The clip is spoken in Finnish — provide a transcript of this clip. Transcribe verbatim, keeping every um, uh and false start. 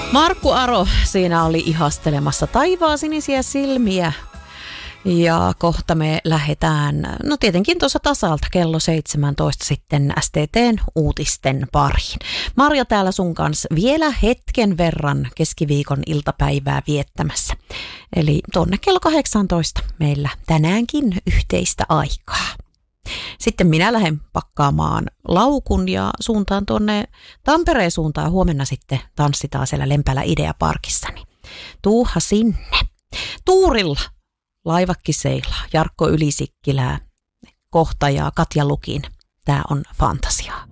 Markku Aro siinä oli ihastelemassa taivaan sinisiä silmiä. Ja kohta me lähdetään, no tietenkin tuossa tasalta kello seitsemäntoista sitten S T T:n uutisten pariin. Marja täällä sun kanssa vielä hetken verran keskiviikon iltapäivää viettämässä. Eli tuonne kello kahdeksantoista meillä tänäänkin yhteistä aikaa. Sitten minä lähden pakkaamaan laukun ja suuntaan tuonne Tampereen suuntaan. Huomenna sitten tanssitaan siellä Lempälä Ideaparkissani. Tuuha sinne. Tuurilla laivakki seilaa. Jarkko Ylisikkilää kohta ja Katja Lukin. Tää on fantasiaa.